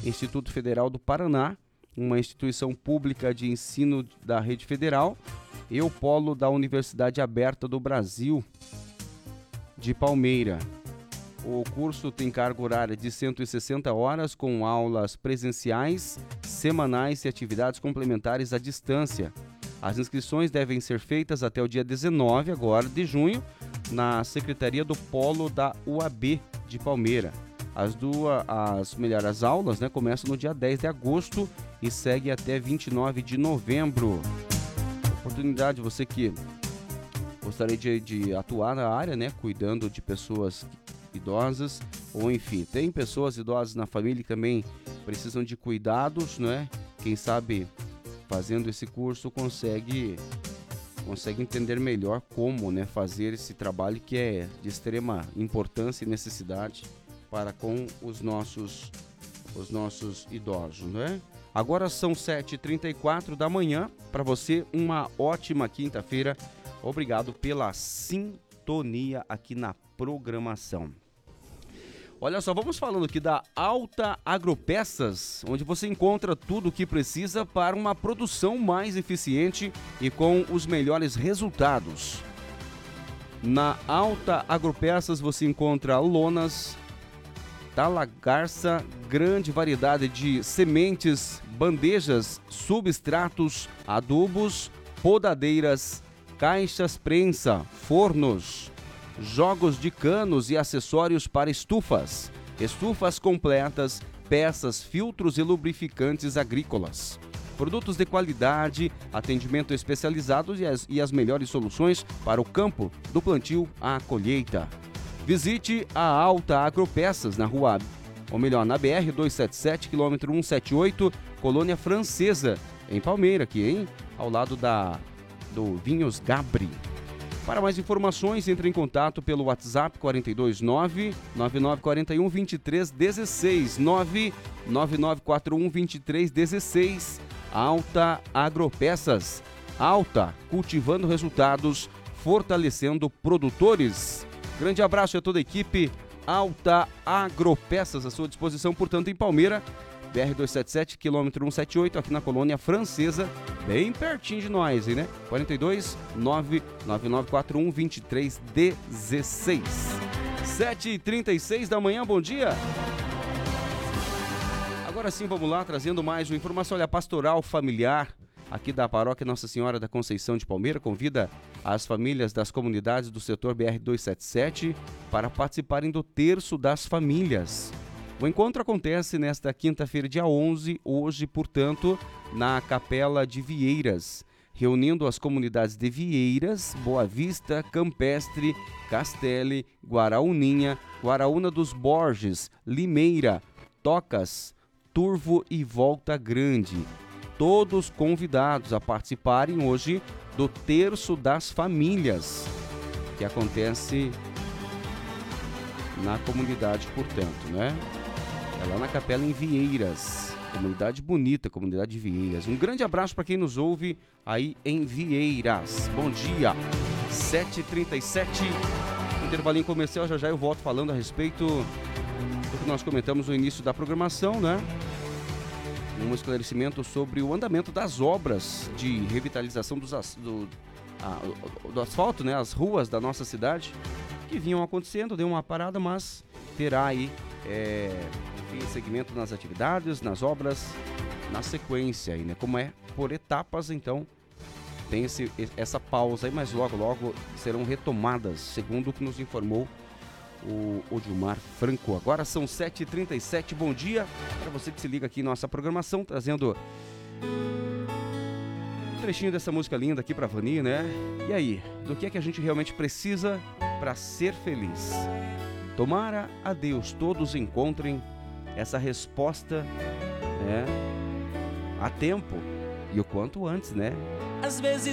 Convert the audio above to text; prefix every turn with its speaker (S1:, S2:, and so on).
S1: Instituto Federal do Paraná, uma instituição pública de ensino da rede federal, e o polo da Universidade Aberta do Brasil, de Palmeira. O curso tem carga horária de 160 horas, com aulas presenciais, semanais e atividades complementares à distância. As inscrições devem ser feitas até o dia 19 agora de junho, na Secretaria do Polo da UAB de Palmeira. As aulas, né, começam no dia 10 de agosto e seguem até 29 de novembro. Oportunidade, você que gostaria de atuar na área, né, cuidando de pessoas idosas, ou enfim, tem pessoas idosas na família que também precisam de cuidados, né? Quem sabe fazendo esse curso consegue entender melhor como, né, fazer esse trabalho que é de extrema importância e necessidade para com os nossos idosos, né? Agora são 7h34 da manhã. Para você, uma ótima quinta-feira. Obrigado pela sintonia aqui na programação. Olha só, vamos falando aqui da Alta Agropeças, onde você encontra tudo o que precisa para uma produção mais eficiente e com os melhores resultados. Na Alta Agropeças você encontra lonas, talagarça, grande variedade de sementes, bandejas, substratos, adubos, podadeiras, caixas prensa, fornos, jogos de canos e acessórios para estufas, estufas completas, peças, filtros e lubrificantes agrícolas. Produtos de qualidade, atendimento especializado e as melhores soluções para o campo, do plantio à colheita. Visite a Alta Agropeças na na BR 277, quilômetro 178, Colônia Francesa, em Palmeira, aqui, hein? Ao lado do Vinhos Gabri. Para mais informações, entre em contato pelo WhatsApp 429-9941-2316, 99941-2316. Alta Agropeças. Alta, cultivando resultados, fortalecendo produtores. Grande abraço a toda a equipe Alta Agropeças, à sua disposição, portanto, em Palmeira, BR-277, quilômetro 178, aqui na Colônia Francesa, bem pertinho de nós, né? 429-9941-2316. 7h36 da manhã, bom dia! Agora sim, vamos lá, trazendo mais uma informação. Olha, a Pastoral Familiar aqui da Paróquia Nossa Senhora da Conceição de Palmeira convida as famílias das comunidades do setor BR-277 para participarem do Terço das Famílias. O encontro acontece nesta quinta-feira, dia 11, hoje, portanto, na Capela de Vieiras, reunindo as comunidades de Vieiras, Boa Vista, Campestre, Castelli, Guarauninha, Guaraúna dos Borges, Limeira, Tocas, Turvo e Volta Grande. Todos convidados a participarem hoje do Terço das Famílias, que acontece na comunidade, portanto, né? É lá na Capela em Vieiras. Comunidade bonita, comunidade de Vieiras. Um grande abraço para quem nos ouve aí em Vieiras. Bom dia. 7h37. Intervalinho comercial, já eu volto falando a respeito do que nós comentamos no início da programação, né? Um esclarecimento sobre o andamento das obras de revitalização do asfalto, né? As ruas da nossa cidade que vinham acontecendo, deu uma parada, mas terá aí segmento nas atividades, nas obras, na sequência aí, né? Como é por etapas, então tem essa pausa aí, mas logo serão retomadas, segundo o que nos informou o Odilmar Franco. Agora são 7h37, bom dia para você que se liga aqui em nossa programação, trazendo um trechinho dessa música linda aqui para Vani, né? E aí, do que é que a gente realmente precisa para ser feliz? Tomara a Deus todos encontrem essa resposta, né, a tempo e o quanto antes, né?
S2: Às vezes